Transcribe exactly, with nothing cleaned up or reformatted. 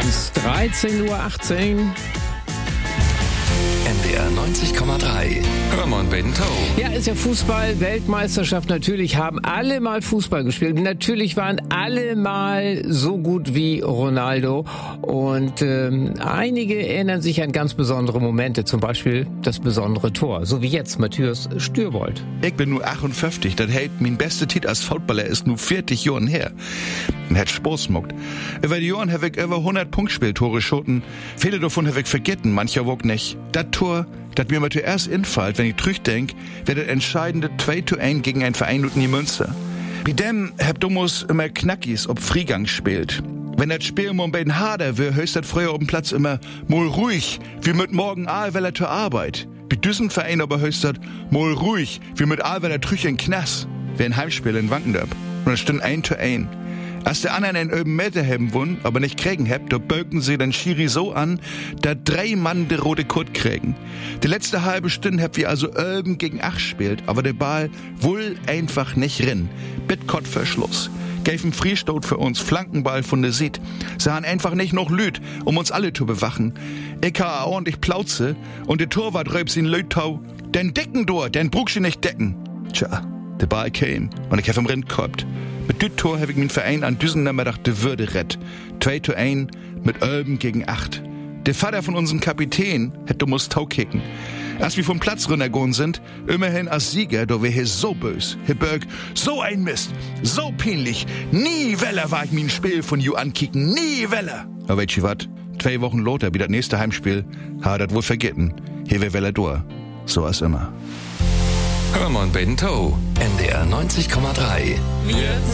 abends, dreizehn Uhr achtzehn. N D R neunzig Komma drei. Hör mal, Bento. Ja, ist ja Fußball, Weltmeisterschaft. Natürlich haben alle mal Fußball gespielt. Natürlich waren alle mal so gut wie Ronaldo. Und ähm, einige erinnern sich an ganz besondere Momente. Zum Beispiel das besondere Tor. So wie jetzt Matthias Stürbold. Ich bin nur achtundfünfzig. Das hält mein bester Titel als Footballer ist nur vierzig Jahren her. Und hat Spaß gemacht. Über die Jahren habe ich über hundert Punktspieltore geschossen. Viele davon habe ich vergessen, mancher wog nicht. Das Tor, das mir mal zuerst infällt, wenn ich zurückdenk, wäre das entscheidende zwei zu eins gegen ein Verein und nie Münster. Bei dem hab Dumus immer Knackis ob Friegang spielt. Wenn das Spiel mal ein bisschen harder wird, höchst das früher auf dem Platz immer mal ruhig, wie mit morgen Aalweller zur Arbeit. Bei diesem Verein aber höchst das mal ruhig, wie mit Aalweller Trüch in Knass. Wer ein Heimspiel in Wankendorf. Und das stimmt ein zu ein. Als der anderen einen öben Meter haben wollen, aber nicht kriegen habt, da böken sie den Schiri so an, da drei Mann de rote Kurt kriegen. Die letzte halbe Stunde habt wir also öben gegen acht spielt, aber der Ball wohl einfach nicht rin. Bitkott Verschluss. Gäfen Friestot für uns, Flankenball von der Sied. Sahen einfach nicht noch Lüt, um uns alle zu bewachen. Ich ha ordentlich Plauze und der Torwart räubs ihn Lütau. Den Decken dort, den brug sie nicht decken. Tja, der Ball kam und ich hab im Rind gehabt. Mit dem Tor habe ich meinen Verein an diesem Nachmittag de Würde rett. zwei zu eins mit Ölben gegen acht. Der Vater von unserem Kapitän hätte muss Tau kicken. Als wir vom Platz runtergegangen sind, immerhin als Sieger, da wär hier so bös. Herr Berg, so ein Mist, so peinlich. Nie Weller war ich mir ein Spiel von you ankicken, nie Weller. Aber weißt du wat? Zwei Wochen loter wie das nächste Heimspiel, ha dat wohl vergessen. Hier wär Weller durch. So als immer. Hör mal, Bento. N D R neunzig Komma drei. Wir